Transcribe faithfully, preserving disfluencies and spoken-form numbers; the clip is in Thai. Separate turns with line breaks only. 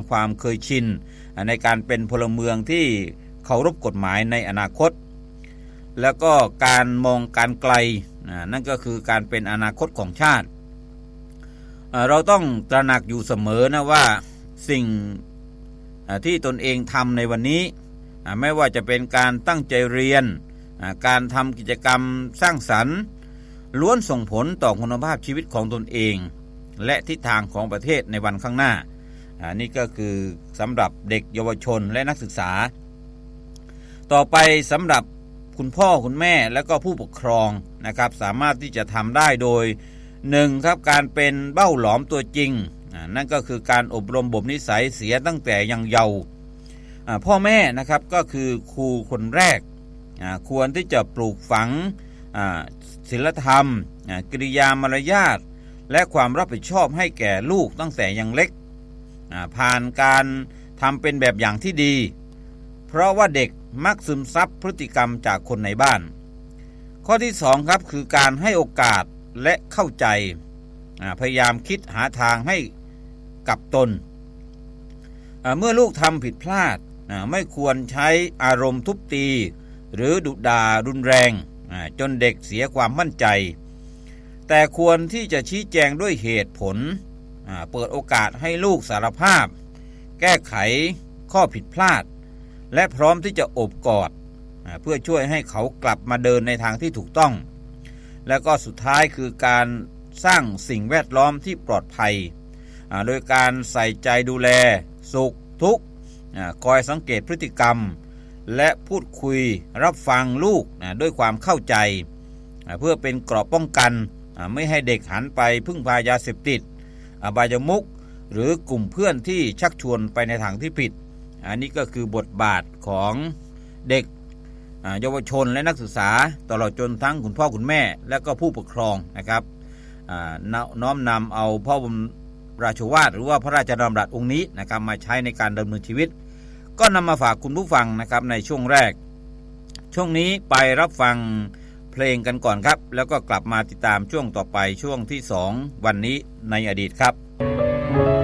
ความเคยชินในการเป็นพลเมืองที่เคารพกฎหมายในอนาคตแล้วก็การมองการไกลนั่นก็คือการเป็นอนาคตของชาติเราต้องตระหนักอยู่เสมอนะว่าสิ่งที่ตนเองทำในวันนี้ไม่ว่าจะเป็นการตั้งใจเรียนการทำกิจกรรมสร้างสรรค์ล้วนส่งผลต่อคุณภาพชีวิตของตนเองและทิศทางของประเทศในวันข้างหน้านี่ก็คือสำหรับเด็กเยาวชนและนักศึกษาต่อไปสำหรับคุณพ่อคุณแม่และก็ผู้ปกครองนะครับสามารถที่จะทำได้โดยหนึ่งครับการเป็นเบ้าหลอมตัวจริงนั่นก็คือการอบรมบ่มนิสัยเสียตั้งแต่ยังเยาว์พ่อแม่นะครับก็คือครูคนแรกควรที่จะปลูกฝังศีลธรรมกิริยามารยาทและความรับผิดชอบให้แก่ลูกตั้งแต่ยังเล็กผ่านการทำเป็นแบบอย่างที่ดีเพราะว่าเด็กมักซึมซับพฤติกรรมจากคนในบ้านข้อที่สองครับคือการให้โอกาสและเข้าใจพยายามคิดหาทางให้กับตนเมื่อลูกทำผิดพลาดไม่ควรใช้อารมณ์ทุบตีหรือดุด่ารุนแรงจนเด็กเสียความมั่นใจแต่ควรที่จะชี้แจงด้วยเหตุผลเปิดโอกาสให้ลูกสารภาพแก้ไขข้อผิดพลาดและพร้อมที่จะโอบกอดเพื่อช่วยให้เขากลับมาเดินในทางที่ถูกต้องแล้วก็สุดท้ายคือการสร้างสิ่งแวดล้อมที่ปลอดภัยโดยการใส่ใจดูแลสุขทุกข์คอยสังเกตพฤติกรรมและพูดคุยรับฟังลูกด้วยความเข้าใจเพื่อเป็นเกราะป้องกันไม่ให้เด็กหันไปพึ่งพายาเสพติดอบายมุขหรือกลุ่มเพื่อนที่ชักชวนไปในทางที่ผิดอันนี้ก็คือบทบาทของเด็กเยาวชนและนักศึกษาตลอดจนทั้งคุณพ่อคุณแม่และก็ผู้ปกครองนะครับน้อมนำเอาพระบรมราโชวาทหรือว่าพระราชดำรัสองค์นี้นะครับมาใช้ในการดำเนินชีวิตก็นำมาฝากคุณผู้ฟังนะครับในช่วงแรกช่วงนี้ไปรับฟังเพลงกันก่อนครับแล้วก็กลับมาติดตามช่วงต่อไปช่วงที่สองวันนี้ในอดีตครับ